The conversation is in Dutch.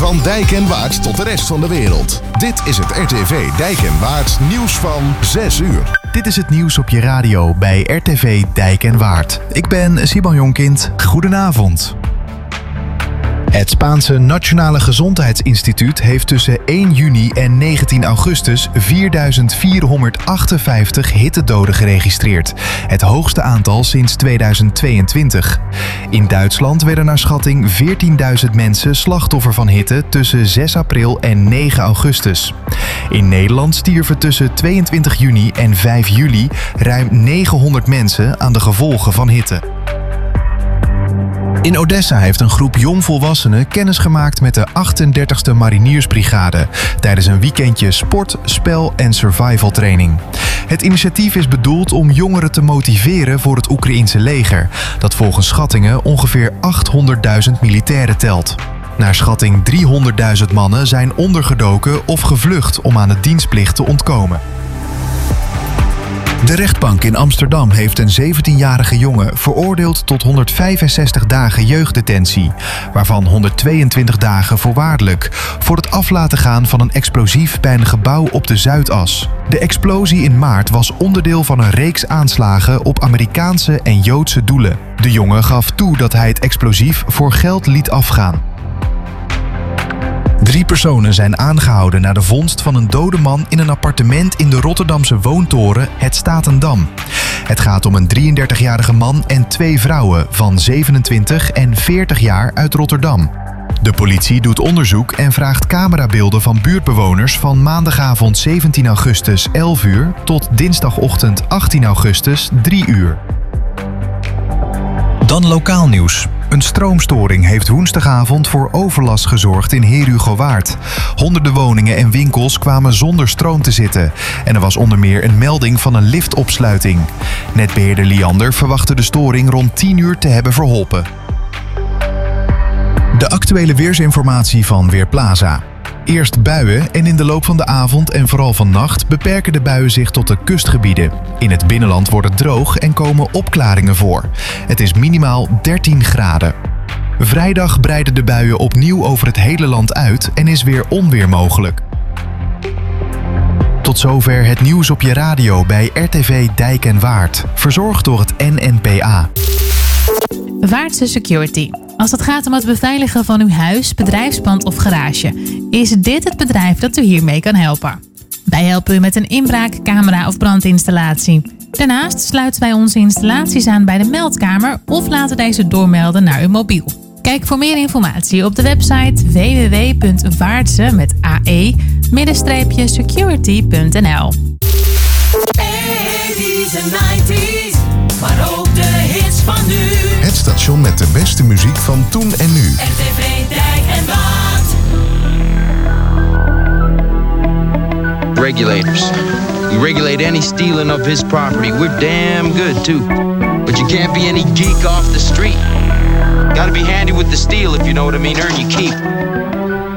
Van Dijk en Waard tot de rest van de wereld. Dit is het RTV Dijk en Waard nieuws van 6 uur. Dit is het nieuws op je radio bij RTV Dijk en Waard. Ik ben Simon Jonkind. Goedenavond. Het Spaanse Nationale Gezondheidsinstituut heeft tussen 1 juni en 19 augustus 4.458 hittedoden geregistreerd. Het hoogste aantal sinds 2022. In Duitsland werden naar schatting 14.000 mensen slachtoffer van hitte tussen 6 april en 9 augustus. In Nederland stierven tussen 22 juni en 5 juli ruim 900 mensen aan de gevolgen van hitte. In Odessa heeft een groep jongvolwassenen kennis gemaakt met de 38e Mariniersbrigade tijdens een weekendje sport, spel en survival training. Het initiatief is bedoeld om jongeren te motiveren voor het Oekraïense leger, dat volgens schattingen ongeveer 800.000 militairen telt. Naar schatting 300.000 mannen zijn ondergedoken of gevlucht om aan de dienstplicht te ontkomen. De rechtbank in Amsterdam heeft een 17-jarige jongen veroordeeld tot 165 dagen jeugddetentie, waarvan 122 dagen voorwaardelijk, voor het af laten gaan van een explosief bij een gebouw op de Zuidas. De explosie in maart was onderdeel van een reeks aanslagen op Amerikaanse en Joodse doelen. De jongen gaf toe dat hij het explosief voor geld liet afgaan. 3 personen zijn aangehouden na de vondst van een dode man in een appartement in de Rotterdamse woontoren Het Statendam. Het gaat om een 33-jarige man en 2 vrouwen van 27 en 40 jaar uit Rotterdam. De politie doet onderzoek en vraagt camerabeelden van buurtbewoners van maandagavond 17 augustus 11 uur tot dinsdagochtend 18 augustus 3 uur. Dan lokaal nieuws. Een stroomstoring heeft woensdagavond voor overlast gezorgd in Heerhugowaard. Honderden woningen en winkels kwamen zonder stroom te zitten. En er was onder meer een melding van een liftopsluiting. Netbeheerder Liander verwachtte de storing rond 10 uur te hebben verholpen. De actuele weersinformatie van Weerplaza. Eerst buien en in de loop van de avond en vooral vannacht beperken de buien zich tot de kustgebieden. In het binnenland wordt het droog en komen opklaringen voor. Het is minimaal 13 graden. Vrijdag breiden de buien opnieuw over het hele land uit en is weer onweer mogelijk. Tot zover het nieuws op je radio bij RTV Dijk en Waard. Verzorgd door het NNPA. Waardse Security. Als het gaat om het beveiligen van uw huis, bedrijfspand of garage, is dit het bedrijf dat u hiermee kan helpen. Wij helpen u met een inbraak, camera of brandinstallatie. Daarnaast sluiten wij onze installaties aan bij de meldkamer of laten deze doormelden naar uw mobiel. Kijk voor meer informatie op de website www.waardse-security.nl. 80's en 90's, maar ook de hits van nu. Het station met de beste muziek van toen en nu. RTV Dijk en Waard. Regulators. We regulate any stealing of his property. We're damn good too. But you can't be any geek off the street. Gotta be handy with the steel if you know what I mean. Earn your keep.